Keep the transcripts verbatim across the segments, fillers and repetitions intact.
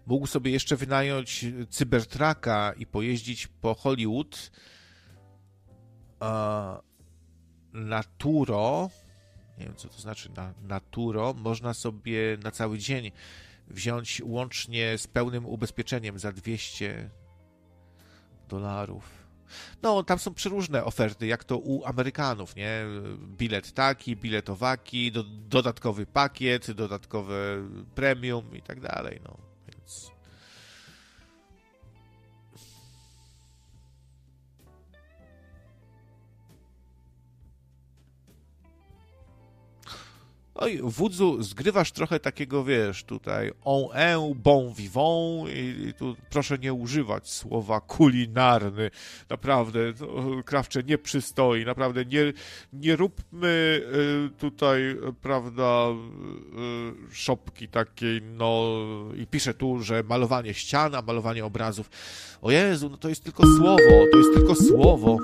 mógł sobie jeszcze wynająć Cybertrucka i pojeździć po Hollywood a, Naturo, nie wiem co to znaczy na, Naturo, można sobie na cały dzień wziąć łącznie z pełnym ubezpieczeniem za dwieście dolarów. No, tam są przeróżne oferty, jak to u Amerykanów, nie? Bilet taki, bilet owaki, do, dodatkowy pakiet, dodatkowe premium i tak dalej, no, więc... Oj, Wudzu, zgrywasz trochę takiego, wiesz, tutaj on un, bon vivant i, i tu proszę nie używać słowa kulinarny. Naprawdę, to, Krawcze, nie przystoi. Naprawdę, nie, nie róbmy y, tutaj, prawda, y, szopki takiej, no i piszę tu, że malowanie ścian, a malowanie obrazów. O Jezu, no to jest tylko słowo, to jest tylko słowo.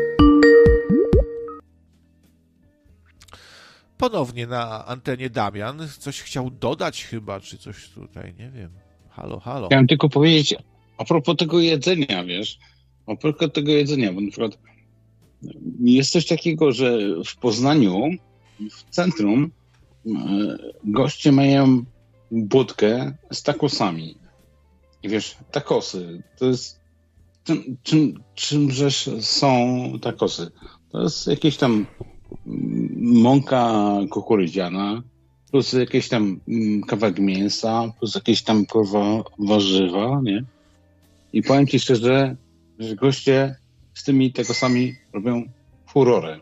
Ponownie na antenie Damian. Coś chciał dodać chyba, czy coś tutaj, nie wiem. Halo, halo. Chciałem tylko powiedzieć a propos tego jedzenia, wiesz, a propos tego jedzenia, bo na przykład jest coś takiego, że w Poznaniu, w centrum, goście mają budkę z takosami. I wiesz, takosy, to jest czym, czym, czymżeż są takosy? To jest jakieś tam mąka kukurydziana, plus jakieś tam kawałek mięsa, plus jakieś tam kurwa warzywa, nie? I powiem ci szczerze, że goście z tymi takosami robią furorę.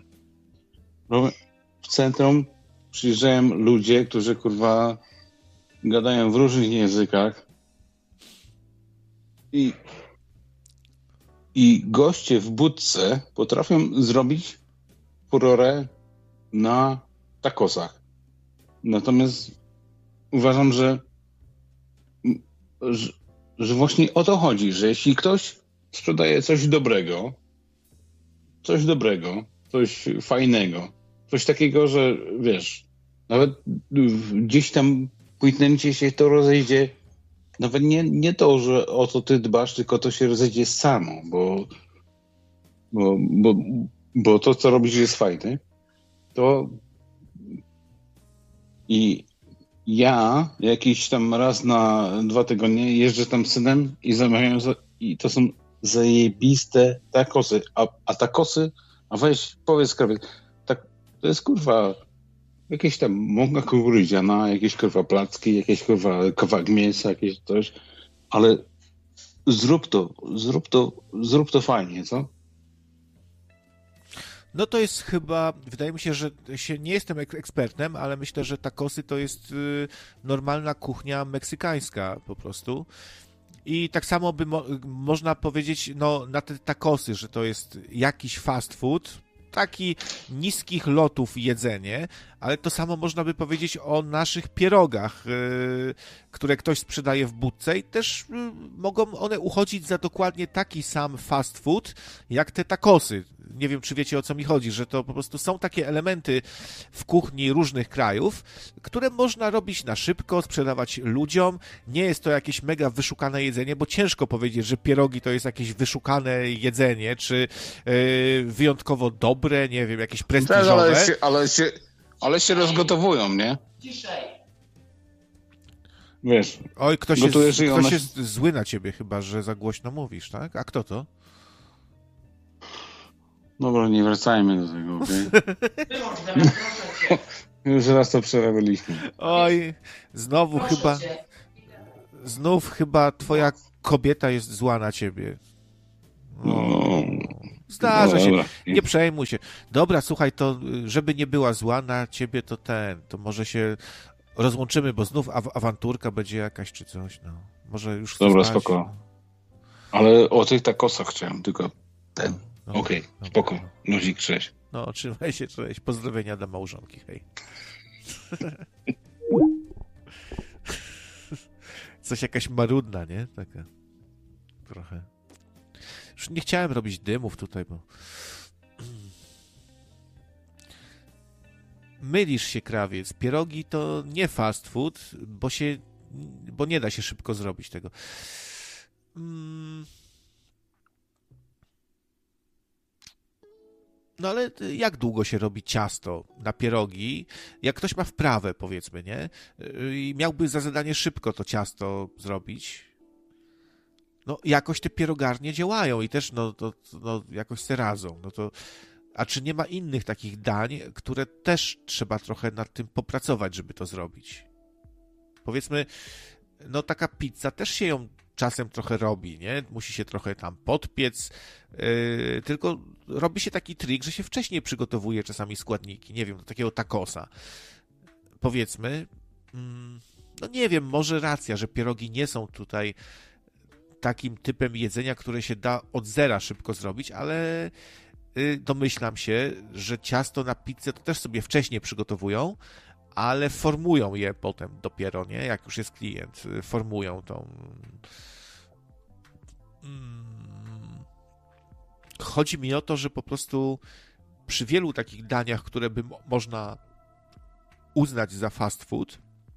W centrum przyjeżdżają ludzie, którzy kurwa gadają w różnych językach i i goście w budce potrafią zrobić furorę na takosach. Natomiast uważam, że, że, że właśnie o to chodzi, że jeśli ktoś sprzedaje coś dobrego, coś dobrego, coś fajnego, coś takiego, że wiesz, nawet gdzieś tam po internecie się to rozejdzie, nawet nie, nie to, że o to ty dbasz, tylko to się rozejdzie samo, bo, bo, bo Bo to, co robisz, jest fajne. To i ja jakiś tam raz na dwa tygodnie jeżdżę tam z synem i zamawiam za, i to są zajebiste takosy. A, a takosy, a weź powiedz krawiec, tak, to jest kurwa jakieś tam mąka kukurydziana, jakieś kurwa placki, jakieś kurwa kawałek mięsa, jakieś coś, ale zrób to, zrób to, zrób to fajnie, co? No to jest chyba, wydaje mi się, że się nie jestem ekspertem, ale myślę, że takosy to jest y, normalna kuchnia meksykańska po prostu. I tak samo by mo- można powiedzieć no, na te takosy, że to jest jakiś fast food, taki niskich lotów jedzenie, ale to samo można by powiedzieć o naszych pierogach, yy, które ktoś sprzedaje w budce i też yy, mogą one uchodzić za dokładnie taki sam fast food, jak te takosy. Nie wiem, czy wiecie, o co mi chodzi, że to po prostu są takie elementy w kuchni różnych krajów, które można robić na szybko, sprzedawać ludziom. Nie jest to jakieś mega wyszukane jedzenie, bo ciężko powiedzieć, że pierogi to jest jakieś wyszukane jedzenie, czy yy, wyjątkowo dobre, nie wiem, jakieś prestiżowe. Tak, ale się, ale się, ale się rozgotowują, nie? Ciszej. Wiesz, Oj, ktoś, jest, gotujesz i ktoś ona... jest zły na ciebie chyba, że za głośno mówisz, tak? A kto to? Dobra, nie wracajmy do tego, okej? Wyłącz, Damian, proszę cię. Już raz to przerabialiśmy. Oj, znowu Proszę chyba, cię. znów chyba twoja kobieta jest zła na ciebie. No, Zdarza no, się, dobra. nie przejmuj się. Dobra, słuchaj, to żeby nie była zła na ciebie, to ten, to może się rozłączymy, bo znów aw- awanturka będzie jakaś czy coś, no. Może już chcę Dobra, spać, spoko. no. Ale o tych takosach chciałem, tylko ten. No, Okej, okay, dobra, spoko. no. Luzik, cześć. No, trzymaj się, cześć. Pozdrowienia dla małżonki, hej. Coś jakaś marudna, nie? Taka trochę. Już nie chciałem robić dymów tutaj, bo... Mylisz się, krawiec. Pierogi to nie fast food, bo się bo nie da się szybko zrobić tego. Mm. No ale jak długo się robi ciasto na pierogi? Jak ktoś ma wprawę, powiedzmy, nie? I miałby za zadanie szybko to ciasto zrobić, no jakoś te pierogarnie działają i też no, to, no jakoś se radzą. No to, a czy nie ma innych takich dań, które też trzeba trochę nad tym popracować, żeby to zrobić? Powiedzmy, no taka pizza też się ją czasem trochę robi, nie? Musi się trochę tam podpiec, yy, tylko robi się taki trik, że się wcześniej przygotowuje czasami składniki, nie wiem, do takiego tacosa. Powiedzmy, mm, no nie wiem, może racja, że pierogi nie są tutaj takim typem jedzenia, które się da od zera szybko zrobić, ale yy, domyślam się, że ciasto na pizzę to też sobie wcześniej przygotowują, ale formują je potem dopiero, nie? Jak już jest klient, formują tą... Chodzi mi o to, że po prostu przy wielu takich daniach, które by mo- można uznać za fast food,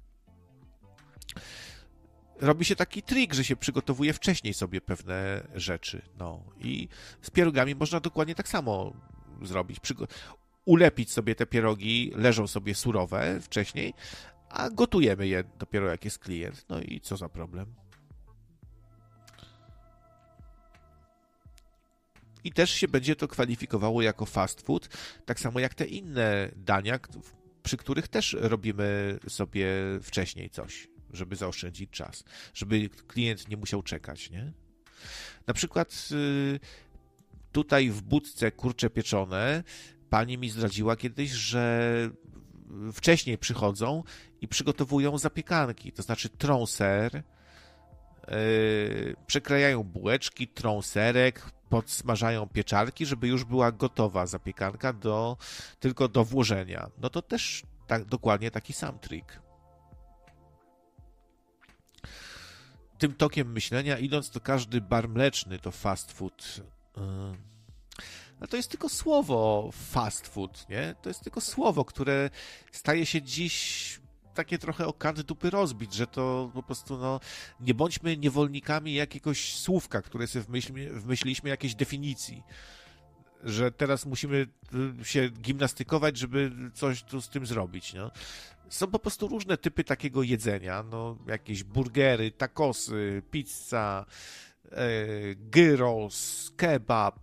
robi się taki trik, że się przygotowuje wcześniej sobie pewne rzeczy. No i z pierogami można dokładnie tak samo zrobić. Przygo- ulepić sobie te pierogi, leżą sobie surowe wcześniej, a gotujemy je dopiero jak jest klient. No i co za problem? I też się będzie to kwalifikowało jako fast food, tak samo jak te inne dania, przy których też robimy sobie wcześniej coś, żeby zaoszczędzić czas, żeby klient nie musiał czekać, nie? Na przykład tutaj w budce kurcze pieczone pani mi zdradziła kiedyś, że wcześniej przychodzą i przygotowują zapiekanki, to znaczy trą ser, yy, przekrajają bułeczki, trą serek, podsmażają pieczarki, żeby już była gotowa zapiekanka do, tylko do włożenia. No to też tak, dokładnie taki sam trik. Tym tokiem myślenia, idąc, to każdy bar mleczny to fast food. Yy. No to jest tylko słowo fast food, nie? To jest tylko słowo, które staje się dziś takie trochę o kant dupy rozbić, że to po prostu, no, nie bądźmy niewolnikami jakiegoś słówka, które sobie wmyślimy, wmyśliliśmy jakiejś definicji, że teraz musimy się gimnastykować, żeby coś tu z tym zrobić, no. Są po prostu różne typy takiego jedzenia, no, jakieś burgery, tacosy, pizza, e, gyros, kebab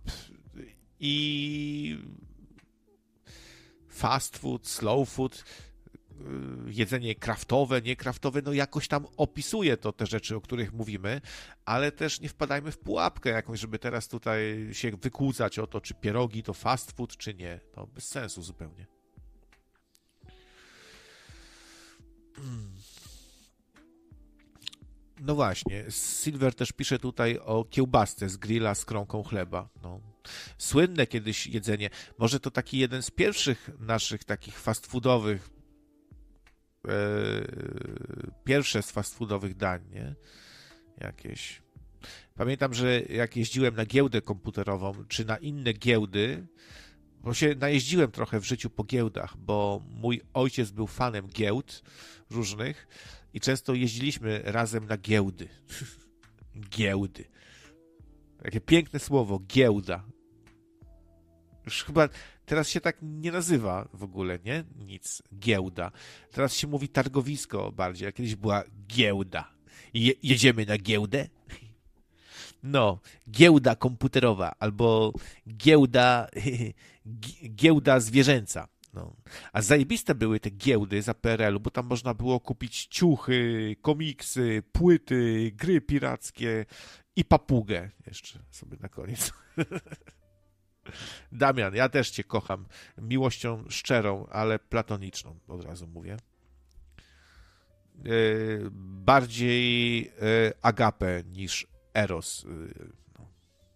i fast food, slow food, jedzenie kraftowe, niekraftowe, no jakoś tam opisuje to te rzeczy, o których mówimy, ale też nie wpadajmy w pułapkę jakąś, żeby teraz tutaj się wykłócać o to, czy pierogi to fast food, czy nie. To bez sensu zupełnie. No właśnie, Silver też pisze tutaj o kiełbasce z grilla z kromką chleba. No. Słynne kiedyś jedzenie, może to taki jeden z pierwszych naszych takich fast foodowych, e, pierwsze z fast foodowych dań, nie? Jakieś. Pamiętam, że jak jeździłem na giełdę komputerową, czy na inne giełdy, bo się najeździłem trochę w życiu po giełdach, bo mój ojciec był fanem giełd różnych i często jeździliśmy razem na giełdy. Giełdy. Takie piękne słowo, giełda. Już chyba teraz się tak nie nazywa w ogóle, nie? Nic. Giełda. Teraz się mówi targowisko bardziej, a kiedyś była giełda. Je- jedziemy na giełdę? No, giełda komputerowa albo giełda giełda zwierzęca. No. A zajebiste były te giełdy za P R L u, bo tam można było kupić ciuchy, komiksy, płyty, gry pirackie i papugę jeszcze sobie na koniec. Damian, ja też cię kocham. Miłością szczerą, ale platoniczną, od razu mówię. Yy, bardziej yy, agapę niż eros. Yy, no.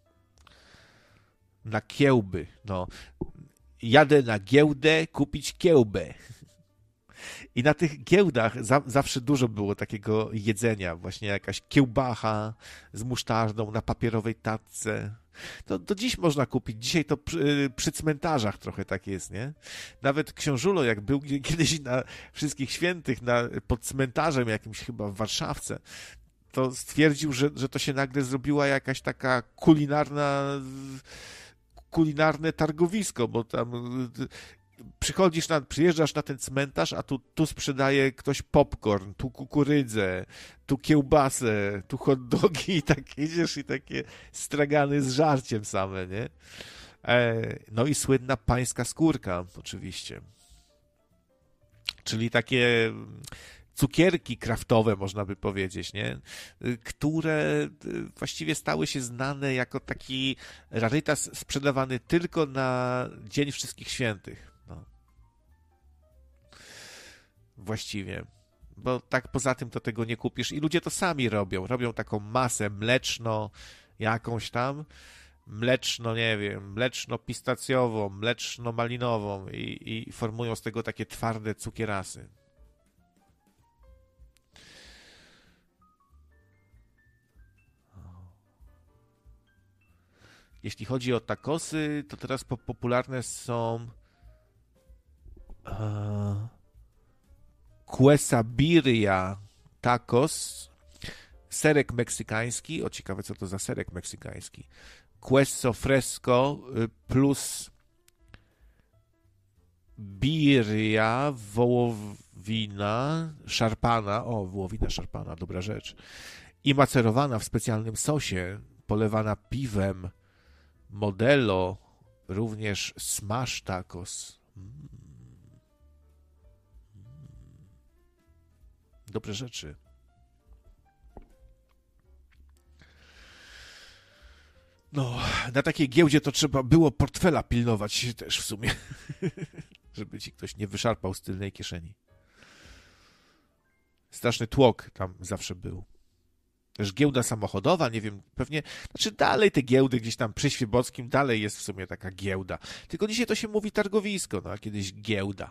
Na kiełby, no. Jadę na giełdę kupić kiełbę. I na tych giełdach za, zawsze dużo było takiego jedzenia, właśnie jakaś kiełbacha z musztardą na papierowej tacce. To do dziś można kupić. Dzisiaj to przy, przy cmentarzach trochę tak jest, nie? Nawet książulo, jak był kiedyś na Wszystkich Świętych, na, pod cmentarzem jakimś chyba w Warszawce, to stwierdził, że, że to się nagle zrobiła jakaś taka kulinarna, kulinarne targowisko, bo tam przychodzisz na, przyjeżdżasz na ten cmentarz, a tu, tu sprzedaje ktoś popcorn, tu kukurydzę, tu kiełbasę, tu hot dogi i tak idziesz i takie stragany z żarciem same, nie? E, no i słynna pańska skórka oczywiście. Czyli takie cukierki kraftowe, można by powiedzieć, nie? Które właściwie stały się znane jako taki rarytas sprzedawany tylko na Dzień Wszystkich Świętych. No. Właściwie. Bo tak poza tym to tego nie kupisz i ludzie to sami robią. Robią taką masę mleczno jakąś tam, mleczno, nie wiem, mleczno-pistacjową, mleczno-malinową i, i formują z tego takie twarde cukierasy. Jeśli chodzi o tacosy, to teraz popularne są uh, quesabirria tacos, serek meksykański, o ciekawe co to za serek meksykański, queso fresco plus birria, wołowina szarpana, o wołowina szarpana, dobra rzecz, i macerowana w specjalnym sosie, polewana piwem, Modelo, również smash tacos. Mm. Dobre rzeczy. No, na takiej giełdzie to trzeba było portfela pilnować też w sumie, żeby ci ktoś nie wyszarpał z tylnej kieszeni. Straszny tłok tam zawsze był. Też giełda samochodowa, nie wiem, pewnie, znaczy dalej te giełdy gdzieś tam przy Świebockim, dalej jest w sumie taka giełda. Tylko dzisiaj to się mówi targowisko, no a kiedyś giełda.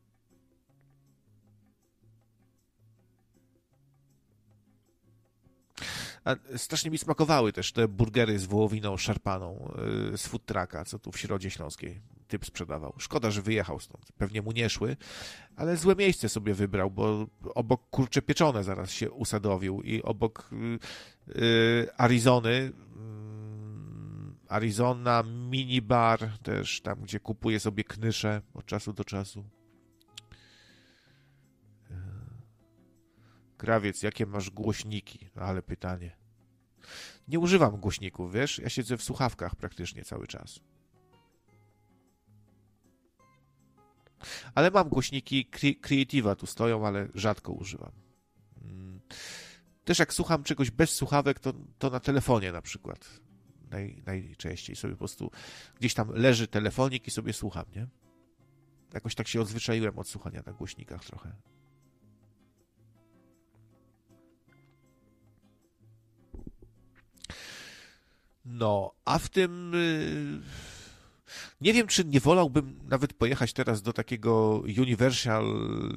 A strasznie mi smakowały też te burgery z wołowiną szarpaną z food trucka, co tu w Środzie Śląskiej typ sprzedawał. Szkoda, że wyjechał stąd. Pewnie mu nie szły, ale złe miejsce sobie wybrał, bo obok kurcze pieczone zaraz się usadowił i obok yy, Arizony, yy, Arizona minibar też, tam gdzie kupuje sobie knysze od czasu do czasu. Krawiec, jakie masz głośniki? Ale pytanie. Nie używam głośników, wiesz? Ja siedzę w słuchawkach praktycznie cały czas. Ale mam głośniki Creative'a, tu stoją, ale rzadko używam. Też jak słucham czegoś bez słuchawek, to, to na telefonie na przykład. Naj, najczęściej sobie po prostu gdzieś tam leży telefonik i sobie słucham, nie? Jakoś tak się odzwyczaiłem od słuchania na głośnikach trochę. No, a w tym... Nie wiem, czy nie wolałbym nawet pojechać teraz do takiego Universal